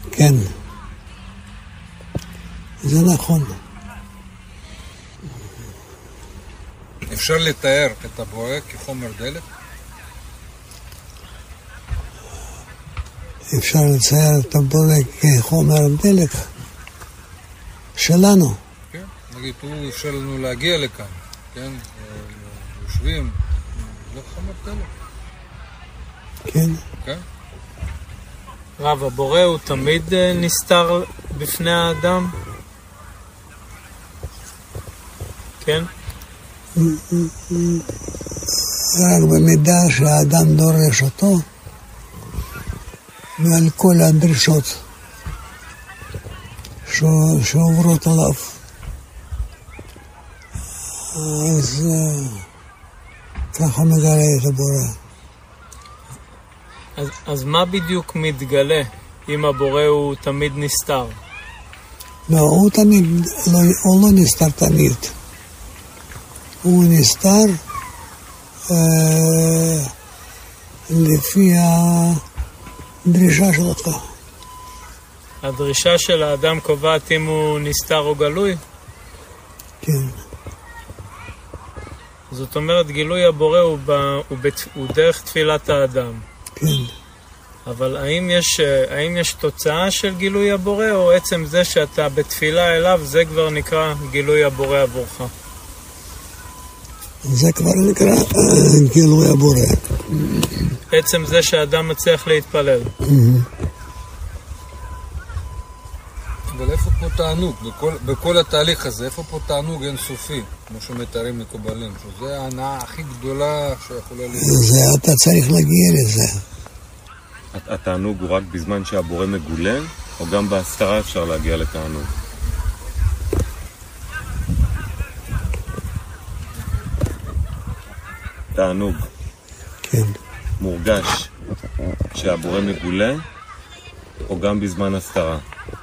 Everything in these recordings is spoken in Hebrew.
כן. זה נכון. אפשר לתאר את הבורא כחומר דלק? אפשר לצייר את הבורא כחומר דלק שלנו. כן, נגיד, הוא אפשר לנו להגיע לכאן, כן? יושבים, זה חומר דלק. כן. כן? רב, הבורא הוא תמיד נסתר בפני האדם? כן? רק במידה שהאדם דורש אותו מעל כל הדרישות שעוברות עליו. אז ככה מגלה את הבורא. אז מה בדיוק מתגלה אם הבורא הוא תמיד נסתר? לא, הוא לא נסתר תמיד. הוא נסתר לפי הדרישה שלך. הדרישה של האדם קובעת אם הוא נסתר או גלוי? כן. זאת אומרת, גילוי הבורא הוא דרך תפילת האדם. כן. אבל האם יש תוצאה של גילוי הבורא, או עצם זה שאתה בתפילה אליו, זה כבר נקרא גילוי הבורא עבורך? זה כבר נקרא גילוי הבורא. עצם זה שהאדם מצליח להתפלל. אבל איפה פה תענוג? בכל התהליך הזה, איפה פה תענוג אינסופי, כמו שמתארים מקובלים? שזה ההנאה הכי גדולה שיכולה להיות. זה אתה צריך להגיע לזה. התענוג הוא רק בזמן שהבורא מגולה, או גם בהסתרה אפשר להגיע לתענוג? תענוג. כן. מורגש שהבורא מגולה, או גם בזמן הסתרה?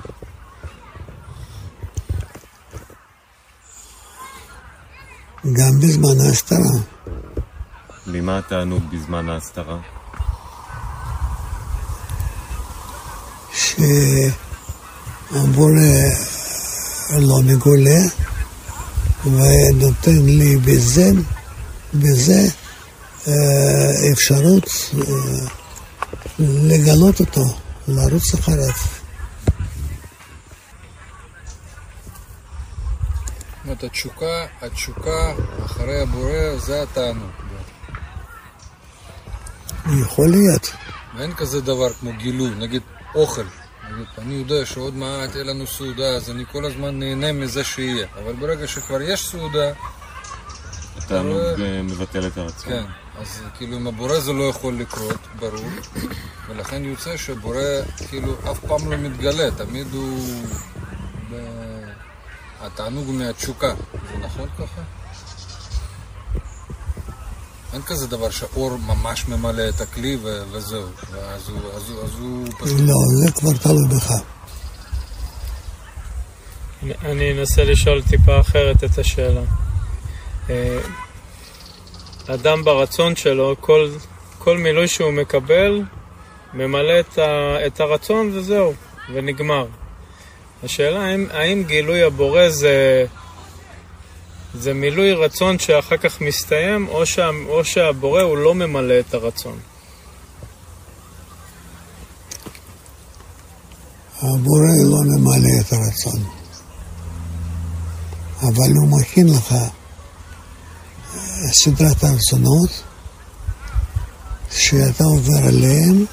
גם בזמן ההסתרה. ממה התענוג בזמן ההסתרה? שהבורא לא מגולה ונותן לי בזה אפשרות לגלות אותו, לרוץ אחריו. זאת אומרת, התשוקה אחרי הבורא זה התענוג. יכול להיות. ואין כזה דבר כמו גילוי, נגיד אוכל. נגיד, אני יודע שעוד מעט תהיה לנו סעודה, אז אני כל הזמן נהנה מזה שיהיה. אבל ברגע שכבר יש סעודה... התענוג מבטל את הרצון. כן, אז כאילו עם הבורא זה לא יכול לקרות, ברור. ולכן יוצא שבורא כאילו אף פעם לא מתגלה, תמיד הוא... התענוג הוא מהתשוקה, זה נכון ככה? אין כזה דבר שהאור ממש ממלא את הכלי וזהו, אז הוא פשוט... לא, זה כבר תלוי בך. אני אנסה לשאול טיפה אחרת את השאלה. אדם ברצון שלו, כל מילוי שהוא מקבל, ממלא את הרצון וזהו, ונגמר. השאלה האם גילוי הבורא זה מילוי רצון שאחר כך מסתיים, או שהבורא הוא לא ממלא את הרצון? הבורא לא ממלא את הרצון, אבל הוא מכין לך סדרת הרצונות שאתה עובר עליהם,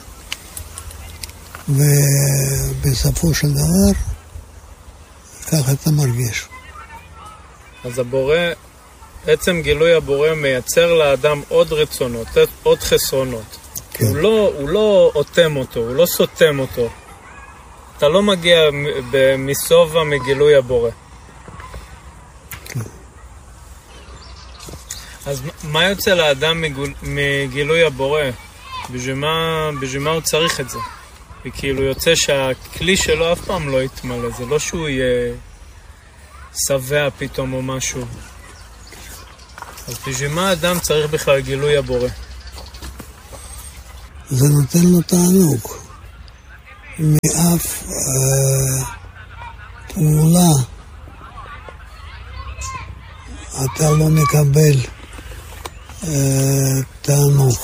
ובסופו של דבר ככה אתה מרגיש. אז הבורא, עצם גילוי הבורא מייצר לאדם עוד רצונות, עוד חסרונות. כן. הוא לא אוטם אותו, הוא לא סותם אותו. אתה לא מגיע מסובה מגילוי הבורא. כן. אז מה יוצא לאדם מגילוי הבורא? בשביל מה הוא צריך את זה? וכאילו יוצא שהכלי שלו אף פעם לא יתמלא, זה לא שהוא יהיה שבע פתאום או משהו. אז בשביל מה האדם צריך בכלל גילוי הבורא? זה נותן לו תענוג. מאף פעולה אתה לא מקבל תענוג.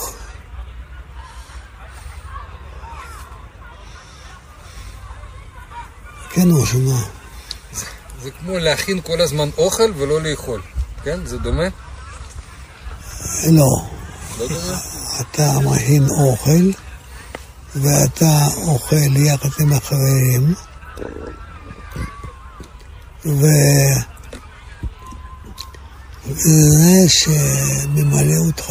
כן או שמה? זה כמו להכין כל הזמן אוכל ולא לאכול, כן? זה דומה? לא. לא דומה? אתה מכין אוכל ואתה אוכל יחד עם אחרים וזה שממלא אותך.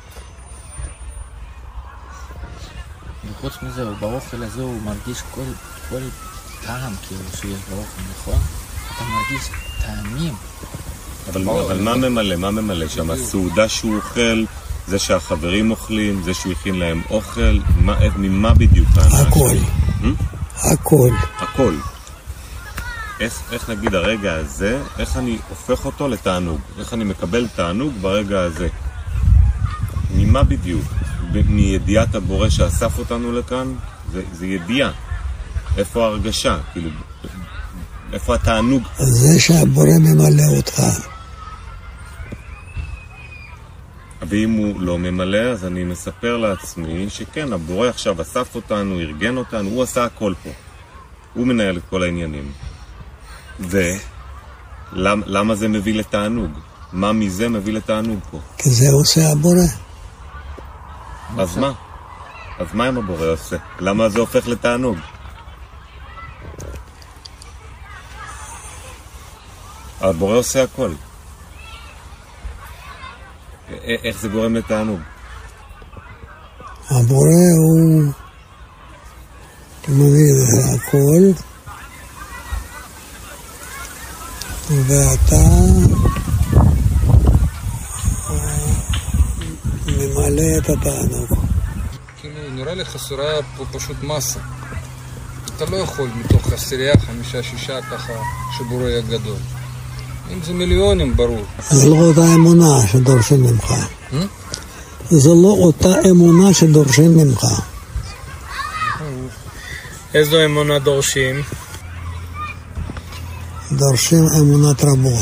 וחוץ מזה, באוכל הזה הוא מרגיש כל טעם כאילו שיש באוכל, נכון? אתה מרגיש טעמים. אבל מה ממלא? מה ממלא שם? הסעודה שהוא אוכל, זה שהחברים אוכלים, זה שהוא הכין להם אוכל, ממה בדיוק? הכל. הכל. הכל. איך נגיד הרגע הזה, איך אני הופך אותו לתענוג? איך אני מקבל תענוג ברגע הזה? ממה בדיוק? מידיעת הבורא שאסף אותנו לכאן? זה ידיעה. איפה ההרגשה? כאילו, איפה התענוג? זה שהבורא ממלא אותך. ואם הוא לא ממלא, אז אני מספר לעצמי שכן, הבורא עכשיו אסף אותנו, ארגן אותנו, הוא עשה הכל פה. הוא מנהל את כל העניינים. ולמה זה מביא לתענוג? מה מזה מביא לתענוג פה? כי זה עושה הבורא. אז מה? אז מה אם הבורא עושה? למה זה הופך לתענוג? הבורא עושה הכל. איך זה גורם לתענוג? הבורא הוא מביא הכל ואתה ממלא את התענוג. כאילו, נראה לי חסרה פה פשוט מסה. אתה לא יכול מתוך חסריה 5-6 ככה שבורא יהיה גדול. אם זה מיליונים, ברור. זה לא אותה אמונה שדורשים ממך. זה לא אותה אמונה שדורשים ממך. איזו אמונה דורשים? דורשים אמונת רבו.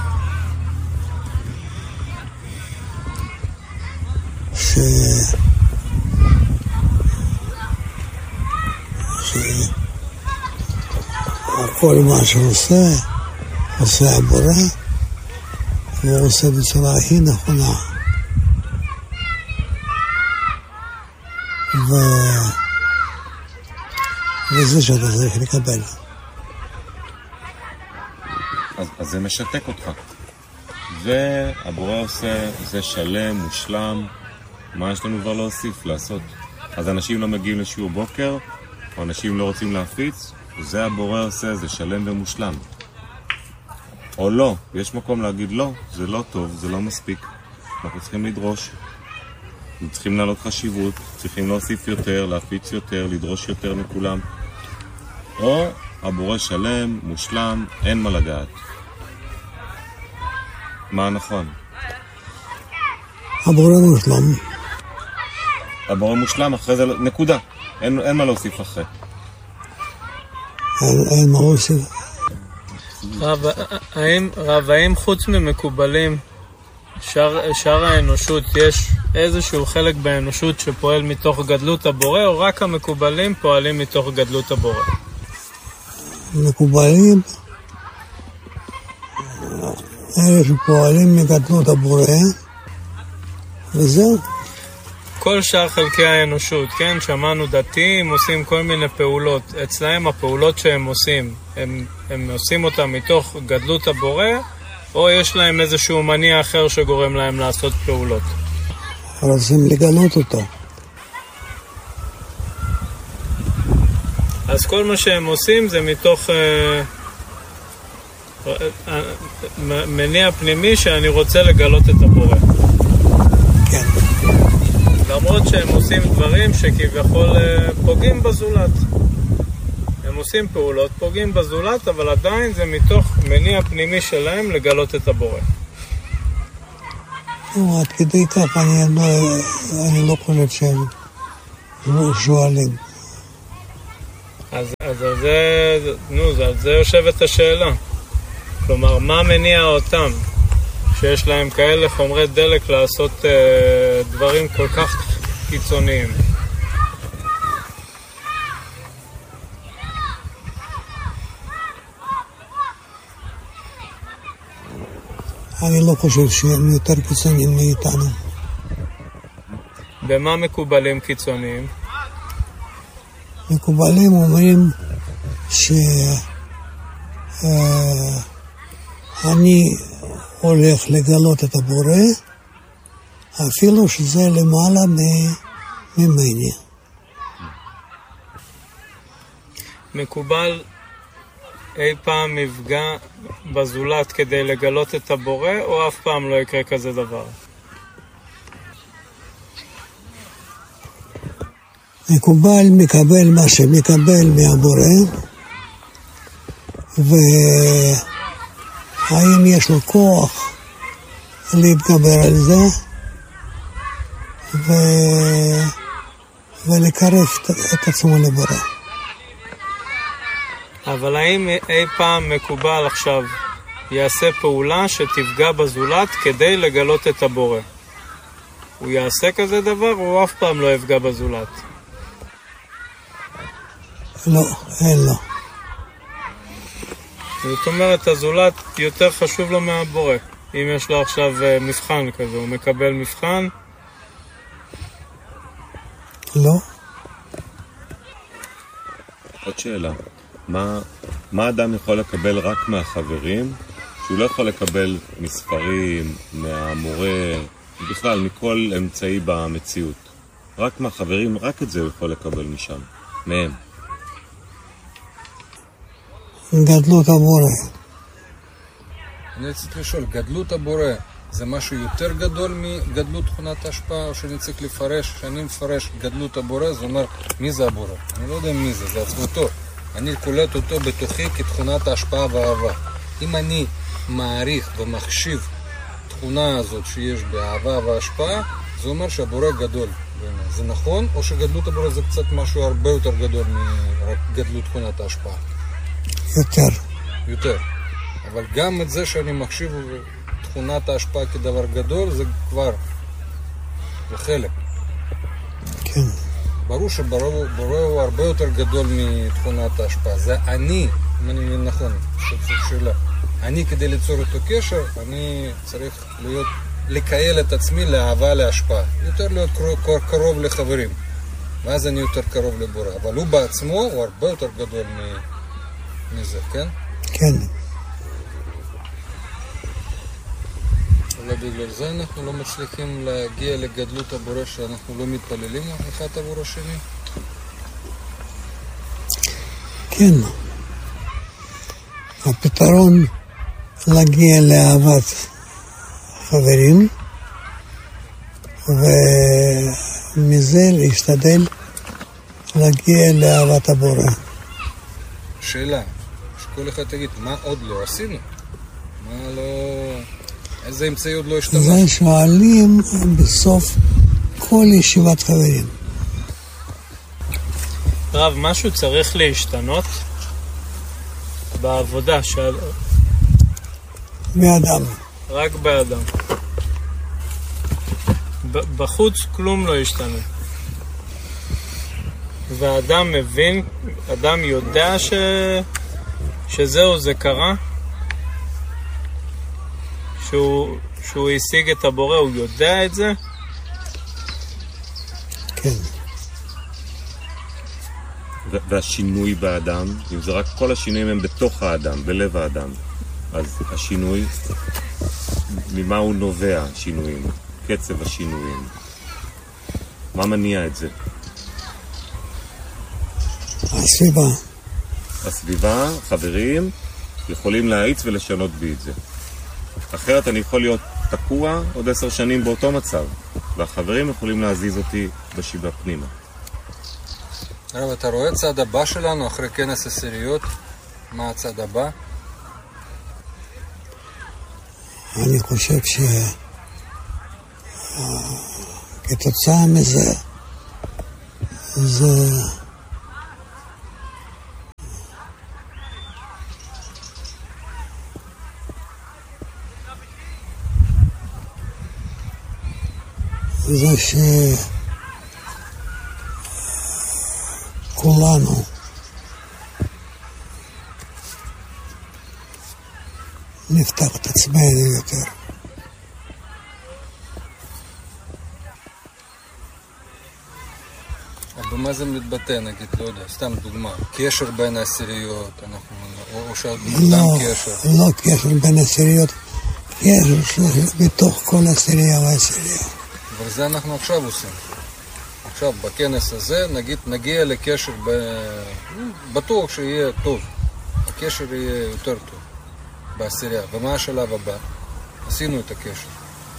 כל מה שעושה, עושה הבורא, והוא עושה בצורה הכי נכונה. וזה שאתה צריך לקבל. אז זה משתק אותך. והבורא עושה, זה שלם, מושלם, מה יש לנו כבר להוסיף, לעשות? אז אנשים לא מגיעים לשיעור בוקר, או אנשים לא רוצים להפיץ, זה הבורא עושה, זה שלם ומושלם. או לא, יש מקום להגיד לא, זה לא טוב, זה לא מספיק. אנחנו צריכים לדרוש, צריכים לעלות חשיבות, צריכים להוסיף יותר, להפיץ יותר, לדרוש יותר מכולם. או הבורא שלם, מושלם, אין מה לגעת. מה נכון? הבורא מושלם. הבורא מושלם, אחרי זה נקודה. אין מה להוסיף אחרי. אין מה להוסיף. האם חוץ ממקובלים, שאר האנושות, יש איזשהו חלק באנושות שפועל מתוך גדלות הבורא, או רק המקובלים פועלים מתוך גדלות הבורא? מקובלים, אלה שפועלים מגדלות הבורא, וזהו. כל שאר חלקי האנושות, כן, שמענו דתיים, עושים כל מיני פעולות. אצלהם הפעולות שהם עושים, הם עושים אותם מתוך גדלות הבורא, או יש להם איזשהו מניע אחר שגורם להם לעשות פעולות? רוצים לגלות אותו. אז כל מה שהם עושים זה מתוך מניע פנימי שאני רוצה לגלות את הבורא. כן. למרות שהם עושים דברים שכביכול פוגעים בזולת. הם עושים פעולות, פוגעים בזולת, אבל עדיין זה מתוך מניע פנימי שלהם לגלות את הבורא. עד כדי כך אני לא חושב שהם שואלים. אז על זה, על זה יושבת השאלה. כלומר, מה מניע אותם שיש להם כאלה חומרי דלק לעשות דברים כל כך קיצוניים? אני לא חושב שהם יותר קיצוניים מאיתנו. במה מקובלים קיצוניים? מקובלים אומרים אני הולך לגלות את הבורא, אפילו שזה למעלה ממני. מקובל אי פעם מפגע בזולת כדי לגלות את הבורא, או אף פעם לא יקרה כזה דבר? מקובל מקבל מה שמקבל מהבורא, והאם יש לו כוח להתגבר על זה ולקרב את עצמו לבורא. אבל האם אי פעם מקובל עכשיו יעשה פעולה שתפגע בזולת כדי לגלות את הבורא? הוא יעשה כזה דבר או הוא אף פעם לא יפגע בזולת? לא, אין לו. זאת אומרת, הזולת יותר חשוב לו מהבורא. אם יש לו עכשיו מבחן כזה, הוא מקבל מבחן? לא. עוד שאלה. מה אדם יכול לקבל רק מהחברים, שהוא לא יכול לקבל מספרים, מהמורה, בכלל מכל אמצעי במציאות? רק מהחברים, רק את זה הוא יכול לקבל משם, מהם. גדלות הבורא. אני צריך לשאול, גדלות הבורא זה משהו יותר גדול מגדלות תכונת ההשפעה, או שאני צריך לפרש, כשאני מפרש גדלות הבורא, זה אומר מי זה הבורא? אני לא יודע מי זה, זה עצמותו. אני קולט אותו בתוכי כתכונת ההשפעה והאהבה. אם אני מעריך ומחשיב תכונה הזאת שיש באהבה וההשפעה, זה אומר שהבורא גדול. זה נכון? או שגדלות הבורא זה קצת משהו הרבה יותר גדול מרק גדלות תכונת ההשפעה? יותר. אבל גם את זה שאני מחשיב תכונת ההשפעה כדבר גדול, זה כבר, זה חלק. כן. ברור שבורא הוא הרבה יותר גדול מתכונת ההשפעה. זה אני, אם אני מבין נכון, זאת שאלה. אני כדי ליצור אותו קשר, אני צריך לקייל את עצמי לאהבה להשפעה. יותר להיות קרוב לחברים. ואז אני יותר קרוב לבורא. אבל הוא בעצמו הוא הרבה יותר גדול מזה, כן? כן. אולי בגלל זה אנחנו לא מצליחים להגיע לגדלות הבורא, שאנחנו לא מתפללים אחד עבור השני? כן. הפתרון להגיע לאהבת חברים, ומזה להשתדל להגיע לאהבת הבורא. שאלה, שכל אחד תגיד, מה עוד לא עשינו? מה לא... איזה אמצעי עוד לא השתמש? זה שואלים בסוף כל ישיבת חברים. רב, משהו צריך להשתנות בעבודה של... באדם. רק באדם. בחוץ כלום לא ישתנה. והאדם מבין, אדם יודע שזהו, זה קרה, שהוא השיג את הבורא, הוא יודע את זה? כן. והשינוי באדם, אם זה רק כל השינויים הם בתוך האדם, בלב האדם, אז השינוי, ממה הוא נובע השינויים? קצב השינויים. מה מניע את זה? הסביבה. הסביבה, חברים, יכולים להאיץ ולשנות בי את זה. אחרת אני יכול להיות תקוע עוד 10 שנים באותו מצב, והחברים יכולים להזיז אותי בשיבה פנימה. הרב, אתה רואה צעד הבא שלנו אחרי כנס עשיריות? מה הצעד הבא? אני חושב כתוצאה מזה, זה זה שכולנו נפתח את עצמנו יותר. במה זה מתבטא, נגיד, לא יודע, סתם דוגמה, קשר בין העשיריות, או שהמוקדם קשר? לא קשר בין העשיריות, קשר בתוך כל העשירייה והעשירייה. אבל זה אנחנו עכשיו עושים. עכשיו, בכנס הזה, נגיד, נגיע לקשר, בטוח שיהיה טוב. הקשר יהיה יותר טוב בעשירייה. ומה השלב הבא? עשינו את הקשר.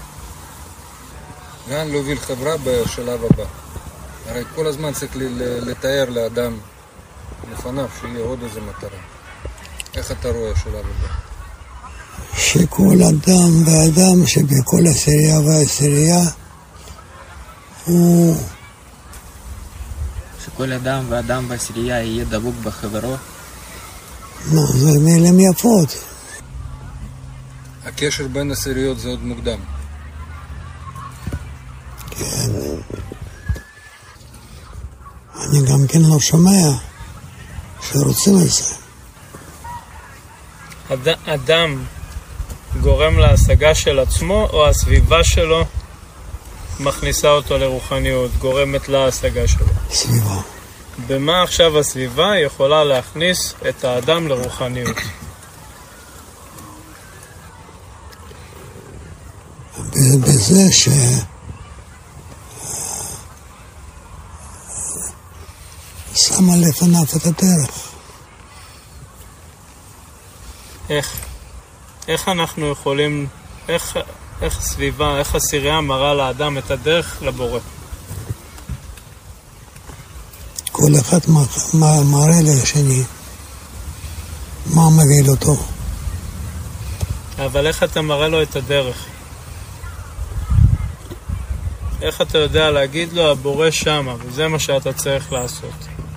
גם להוביל חברה בשלב הבא. הרי כל הזמן צריך לתאר לאדם לפניו שיהיה עוד איזה מטרה. איך אתה רואה השלב הבא? שכל אדם ואדם שבכל עשירייה והעשירייה הוא... שכל אדם ואדם בעשירייה יהיה דבוק בחברו. לא, זה מילים יפות. הקשר בין עשיריות זה עוד מוקדם. כן. אני גם כן לא שומע שרוצים את זה. אדם גורם להשגה של עצמו, או הסביבה שלו מכניסה אותו לרוחניות, גורמת להשגה שלו? סביבה. במה עכשיו הסביבה יכולה להכניס את האדם לרוחניות? בזה שמה לפניו את הדרך. איך אנחנו יכולים, איך סביבה, איך עשירייה מראה לאדם את הדרך לבורא? כל אחד מראה לשני מה מביא אותו. אבל איך אתה מראה לו את הדרך? איך אתה יודע להגיד לו הבורא שמה, וזה מה שאתה צריך לעשות?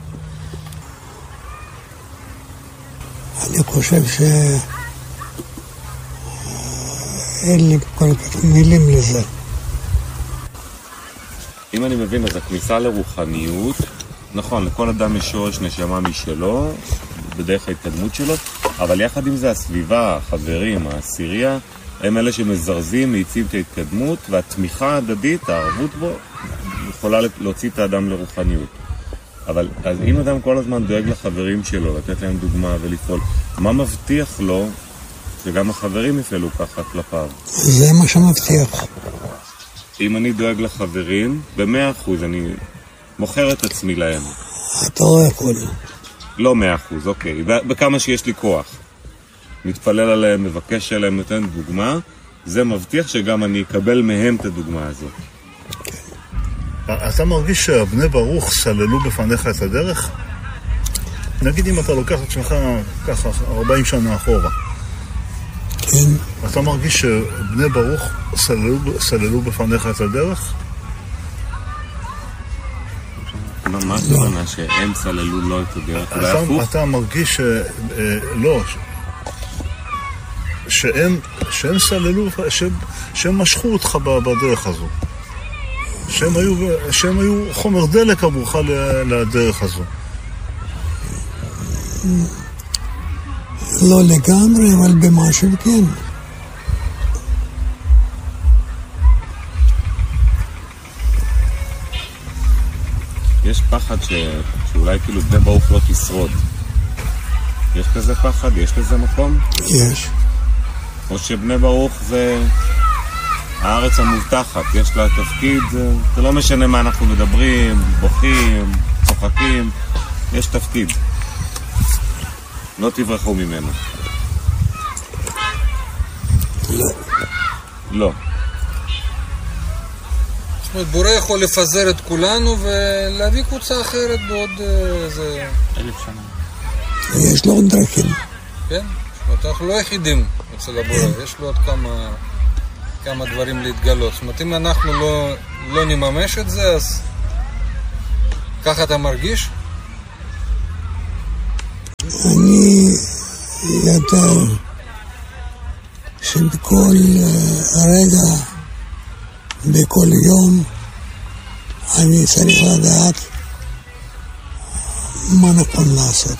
אני חושב שאין לי כל כך מילים לזה. אם אני מבין, אז הכניסה לרוחניות, נכון, לכל אדם יש שורש נשמה משלו, בדרך ההתקדמות שלו, אבל יחד עם זה הסביבה, החברים, העשירייה, הם אלה שמזרזים, מעיצים את ההתקדמות, והתמיכה ההדדית, הערבות בו, יכולה להוציא את האדם לרוחניות. אבל אז אם אדם כל הזמן דואג לחברים שלו, לתת להם דוגמה ולפעול, מה מבטיח לו שגם החברים יפעלו ככה כלפיו? זה מה שמבטיח. אם אני דואג לחברים, ב100% אני מוכר את עצמי להם. אתה לא יכול. לא 100%, אוקיי. בכמה שיש לי כוח. מתפלל עליהם, מבקש עליהם, נותן דוגמה, זה מבטיח שגם אני אקבל מהם את הדוגמה הזאת. אתה מרגיש שהבני ברוך סללו בפניך את הדרך? נגיד אם אתה לוקח את עצמך ככה 40 שנה אחורה. כן. אתה מרגיש שבני ברוך סללו בפניך את הדרך? מה הכוונה שהם סללו לא את הדרך? אתה מרגיש לא, שהם סללו, שהם משכו אותך בדרך הזו. שהם היו חומר דלק עבורך לדרך הזו. לא לגמרי, אבל במשהו כן. יש פחד שאולי כאילו בני ברוך לא תשרוד. יש כזה פחד? יש לזה מקום? יש. או שבני ברוך זה הארץ המובטחת, יש לה תפקיד, זה לא משנה מה אנחנו מדברים, בוכים, צוחקים, יש תפקיד. לא תברחו ממנו. לא. לא. זאת אומרת, בורא יכול לפזר את כולנו ולהביא קבוצה אחרת בעוד איזה... 1000 שנה. יש לו עוד דרכים. כן, אנחנו לא יחידים אצל הבורא, יש לו עוד כמה דברים להתגלות. זאת אומרת, אם אנחנו לא נממש את זה, אז ככה אתה מרגיש? אני יודע שבכל רגע, בכל יום, אני צריך לדעת מה נכון לעשות.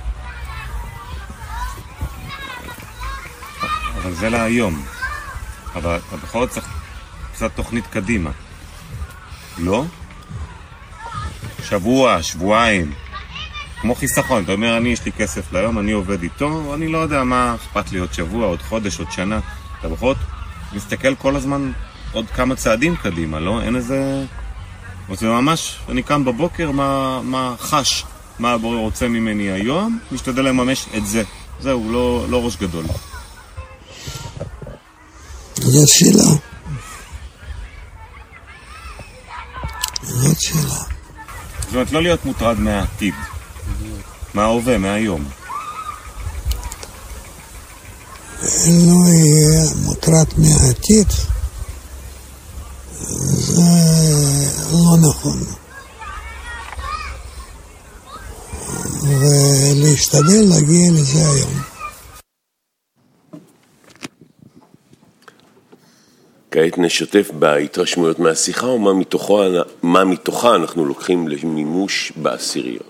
אבל זה להיום. אבל בכל זאת צריך קצת תוכנית קדימה. לא? שבוע, שבועיים. כמו חיסכון, אתה אומר, יש לי כסף ליום, אני עובד איתו, אני לא יודע מה אכפת לי עוד שבוע, עוד חודש, עוד שנה. אתה בכל זאת מסתכל כל הזמן עוד כמה צעדים קדימה, לא? אין איזה... זה ממש, אני קם בבוקר, מה חש, מה הבורא רוצה ממני היום, משתדל לממש את זה. זהו, לא ראש גדול. זאת שאלה. זאת שאלה. זאת אומרת, לא להיות מוטרד מהעתיד. מההווה, מהיום. לא יהיה מוטרד מהעתיד. זה לא נכון. ולהשתדל להגיע לזה היום. כעת נשתף בהתרשמויות מהשיחה ומה מתוכה אנחנו לוקחים למימוש בעשיריות.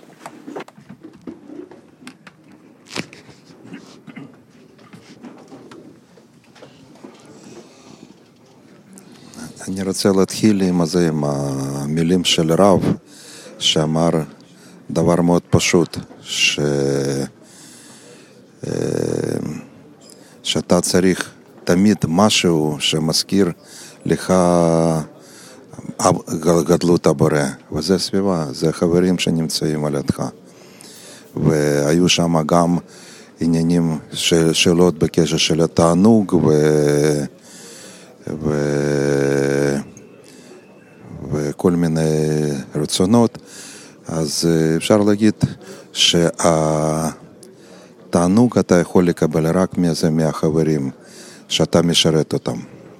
אני רוצה להתחיל עם המילים של רב שאמר דבר מאוד פשוט, שאתה צריך תמיד משהו שמזכיר לך גדלות הבורא, וזה סביבה, זה חברים שנמצאים על ידך. והיו שם גם עניינים שאלות בקשר של התענוג וכל מיני רצונות. אז אפשר להגיד שהתענוג אתה יכול לקבל רק מהחברים שאתה משרת אותם.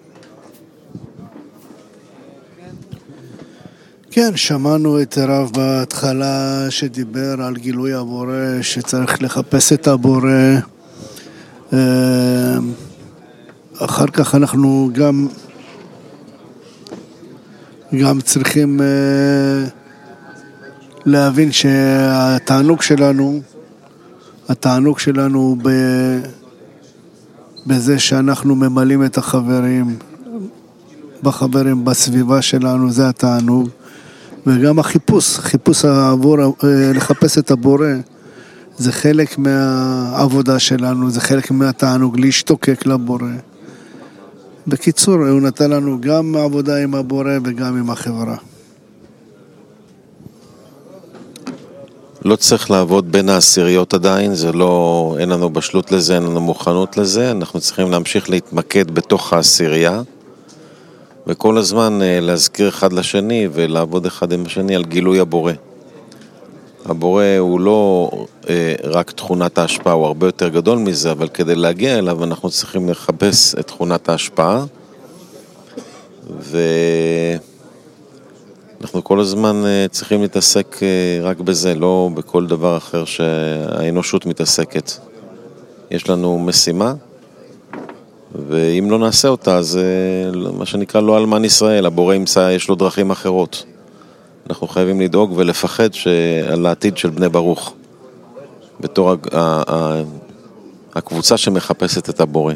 כן, שמענו את הרב בהתחלה שדיבר על גילוי הבורא, שצריך לחפש את הבורא. אחר כך אנחנו גם צריכים להבין שהתענוג שלנו בזה שאנחנו ממלאים את החברים בסביבה שלנו, זה התענוג. וגם חיפוש עבור לחפש את הבורא, זה חלק מהעבודה שלנו, זה חלק מהתענוג, להשתוקק לבורא. בקיצור, הוא נתן לנו גם עבודה עם הבורא וגם עם החברה. לא צריך לעבוד בין העשיריות עדיין, זה לא, אין לנו בשלות לזה, אין לנו מוכנות לזה, אנחנו צריכים להמשיך להתמקד בתוך העשירייה, וכל הזמן להזכיר אחד לשני ולעבוד אחד עם השני על גילוי הבורא. הבורא הוא לא רק תכונת ההשפעה, הוא הרבה יותר גדול מזה, אבל כדי להגיע אליו אנחנו צריכים לחפש את תכונת ההשפעה, אנחנו כל הזמן צריכים להתעסק רק בזה, לא בכל דבר אחר שהאנושות מתעסקת. יש לנו משימה, ואם לא נעשה אותה, זה מה שנקרא לא אלמן ישראל, הבורא ימצא, יש לו דרכים אחרות. אנחנו חייבים לדאוג ולפחד על העתיד של בני ברוך, בתור הקבוצה שמחפשת את הבורא.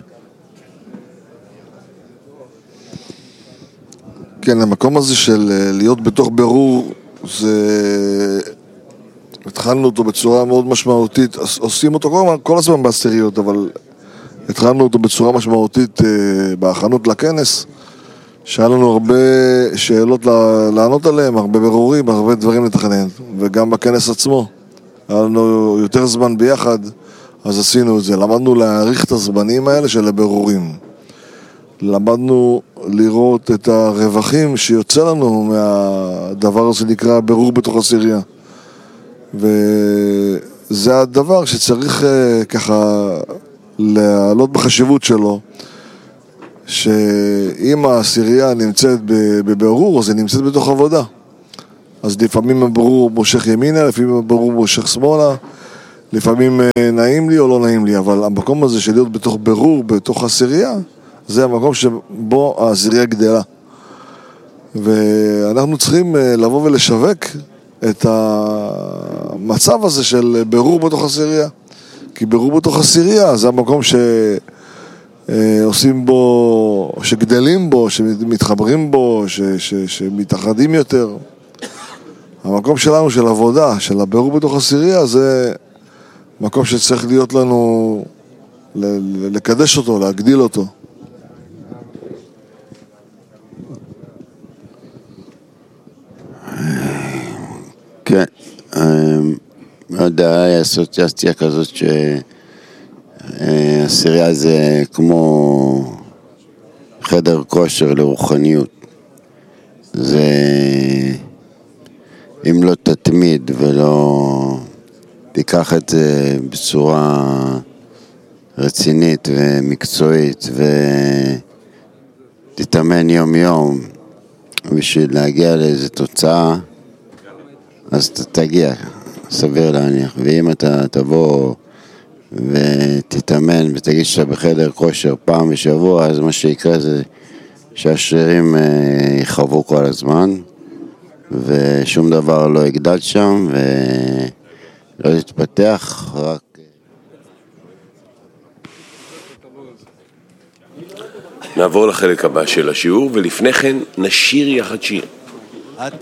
כן, המקום הזה של להיות בתוך ברור, התחלנו אותו בצורה מאוד משמעותית, עושים אותו כל הזמן בעשיריות, אבל התחלנו אותו בצורה משמעותית בהכנות לכנס, שהיה לנו הרבה שאלות לענות עליהם, הרבה ברורים, הרבה דברים לתכנן, וגם בכנס עצמו, היה לנו יותר זמן ביחד, אז עשינו את זה, למדנו להעריך את הזמנים האלה של הברורים. למדנו לראות את הרווחים שיוצא לנו מהדבר הזה נקרא ברור בתוך עשירייה. וזה הדבר שצריך ככה להעלות בחשיבות שלו, שאם העשירייה נמצאת בברור, אז היא נמצאת בתוך עבודה. אז לפעמים הברור מושך ימינה, לפעמים הברור מושך שמאלה, לפעמים נעים לי או לא נעים לי, אבל המקום הזה של להיות בתוך ברור, בתוך עשירייה, זה המקום שבו העשירייה גדלה. ואנחנו צריכים לבוא ולשווק את המצב הזה של בירור בתוך הסירייה. כי בירור בתוך הסירייה זה המקום שעושים בו, שגדלים בו, שמתחברים בו, שמתאחדים יותר. המקום שלנו של עבודה, של הבירור בתוך הסירייה, זה מקום שצריך להיות לנו, לקדש אותו, להגדיל אותו. כן, לא יודע, היה אסוציאציה כזאת שהסירייה זה כמו חדר כושר לרוחניות. זה אם לא תתמיד ולא תיקח את זה בצורה רצינית ומקצועית ותתאמן יום יום בשביל להגיע לאיזו תוצאה, אז אתה תגיע, סביר להניח. ואם אתה תבוא ותתאמן ותגיד שאתה בחדר כושר פעם בשבוע, אז מה שיקרה זה שהשרירים יחרבו כל הזמן ושום דבר לא יגדל שם ולא יתפתח, רק... נעבור לחלק הבא של השיעור, ולפני כן נשיר יחד שיר.